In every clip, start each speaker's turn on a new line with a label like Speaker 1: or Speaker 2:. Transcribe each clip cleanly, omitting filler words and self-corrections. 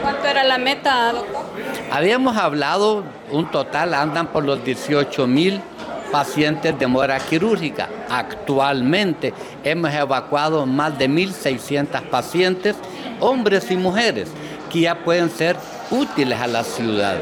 Speaker 1: ¿Cuánto era la meta, doctor?
Speaker 2: Habíamos hablado, un total andan por los 18,000 pacientes de mora quirúrgica. Actualmente hemos evacuado más de 1,600 pacientes, hombres y mujeres, que ya pueden ser útiles a la ciudad,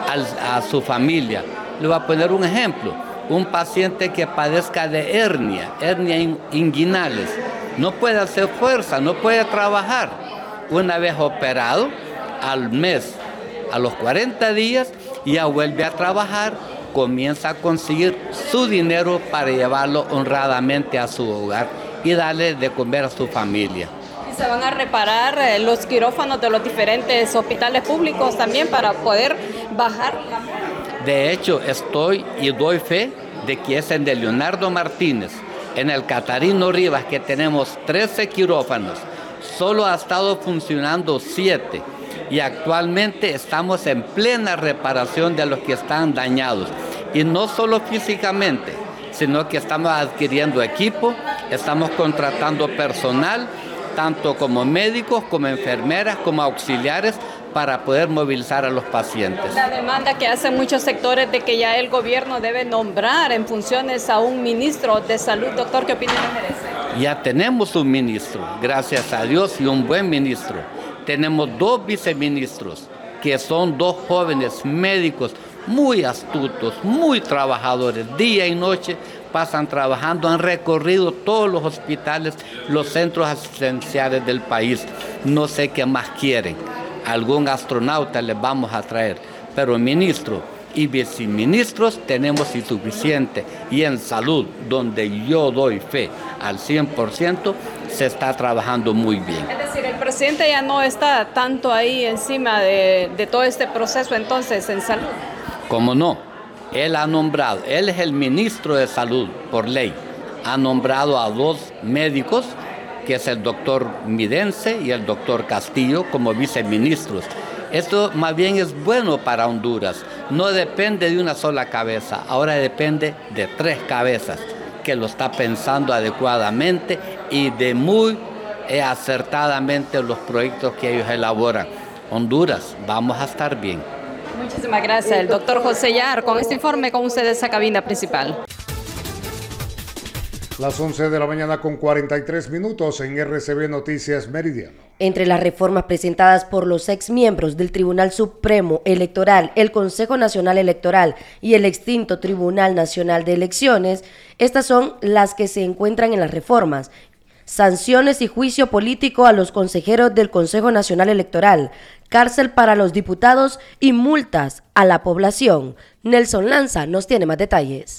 Speaker 2: a su familia. Le voy a poner un ejemplo. Un paciente que padezca de hernia inguinales, no puede hacer fuerza, no puede trabajar. Una vez operado, al mes, a los 40 días, ya vuelve a trabajar, comienza a conseguir su dinero para llevarlo honradamente a su hogar y darle de comer a su familia.
Speaker 1: ¿Y se van a reparar los quirófanos de los diferentes hospitales públicos también para poder bajar la mora?
Speaker 2: De hecho, estoy y doy fe de que es en el Leonardo Martínez, en el Catarino Rivas, que tenemos 13 quirófanos. Solo ha estado funcionando 7 y actualmente estamos en plena reparación de los que están dañados. Y no solo físicamente, sino que estamos adquiriendo equipo, estamos contratando personal, tanto como médicos, como enfermeras, como auxiliares, para poder movilizar a los pacientes.
Speaker 1: La demanda que hacen muchos sectores de que ya el gobierno debe nombrar en funciones a un ministro de salud. Doctor, ¿qué opinión le merece?
Speaker 2: Ya tenemos un ministro, gracias a Dios, y un buen ministro. Tenemos 2 viceministros, que son 2 jóvenes médicos muy astutos, muy trabajadores, día y noche pasan trabajando, han recorrido todos los hospitales, los centros asistenciales del país. No sé qué más quieren. Algún astronauta les vamos a traer, pero ministro y viceministros tenemos insuficiente, y en salud, donde yo doy fe al 100%, se está trabajando muy bien.
Speaker 1: Es decir, el presidente ya no está tanto ahí encima de todo este proceso entonces en salud.
Speaker 2: ¿Cómo no? Él ha nombrado, él es el ministro de salud por ley, ha nombrado a 2 médicos, que es el doctor Midense y el doctor Castillo, como viceministros. Esto más bien es bueno para Honduras. No depende de una sola cabeza, ahora depende de 3 cabezas, que lo está pensando adecuadamente y de muy acertadamente los proyectos que ellos elaboran. Honduras, vamos a estar bien.
Speaker 1: Muchísimas gracias. El doctor José Yar, con este informe con ustedes a cabina principal.
Speaker 3: Las 11 de la mañana con 43 minutos en RCB Noticias Meridiano.
Speaker 4: Entre las reformas presentadas por los exmiembros del Tribunal Supremo Electoral, el Consejo Nacional Electoral y el extinto Tribunal Nacional de Elecciones, estas son las que se encuentran en las reformas. Sanciones y juicio político a los consejeros del Consejo Nacional Electoral, cárcel para los diputados y multas a la población. Nelson Lanza nos tiene más detalles.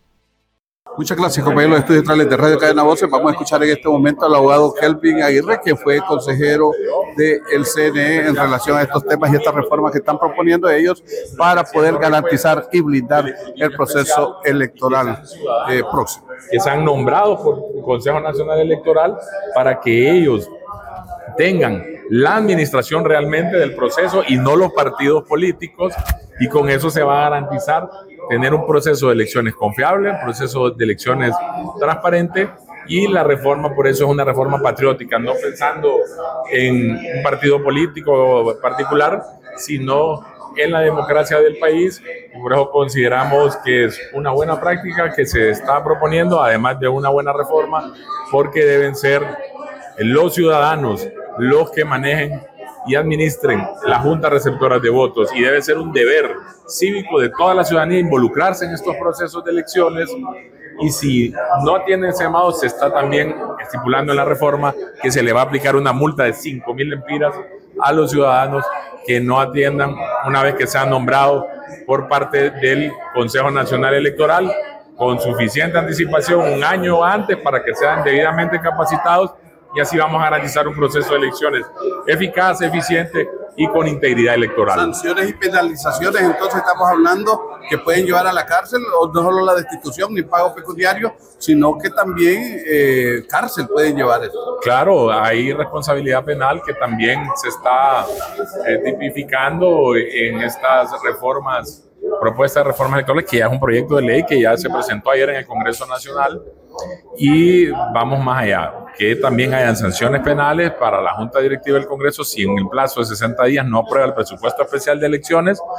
Speaker 5: Muchas gracias, compañeros de Estudios Centrales de Radio Cadena Voces. Vamos a escuchar en este momento al abogado Kelvin Aguirre, que fue consejero del CNE en relación a estos temas y estas reformas que están proponiendo ellos para poder garantizar y blindar el proceso electoral próximo.
Speaker 6: Que se han nombrado por el Consejo Nacional Electoral para que ellos tengan la administración realmente del proceso y no los partidos políticos, y con eso se va a garantizar tener un proceso de elecciones confiable, un proceso de elecciones transparente, y la reforma por eso es una reforma patriótica, no pensando en un partido político particular, sino en la democracia del país, y por eso consideramos que es una buena práctica que se está proponiendo, además de una buena reforma, porque deben ser los ciudadanos los que manejen y administren las juntas receptoras de votos, y debe ser un deber cívico de toda la ciudadanía involucrarse en estos procesos de elecciones. Y si no atienden ese llamado, se está también estipulando en la reforma que se le va a aplicar una multa de 5,000 lempiras a los ciudadanos que no atiendan una vez que sean nombrados por parte del Consejo Nacional Electoral, con suficiente anticipación, un año antes, para que sean debidamente capacitados, y así vamos a garantizar un proceso de elecciones eficaz, eficiente y con integridad electoral.
Speaker 5: Sanciones y penalizaciones, entonces estamos hablando que pueden llevar a la cárcel, o no solo la destitución ni pago pecuniario, sino que también cárcel pueden llevar eso.
Speaker 6: Claro, hay responsabilidad penal que también se está tipificando en estas reformas, propuestas de reformas electorales, que ya es un proyecto de ley que ya se presentó ayer en el Congreso Nacional, y vamos más allá, que también hayan sanciones penales para la Junta Directiva del Congreso si en el plazo de 60 días no aprueba el presupuesto especial de elecciones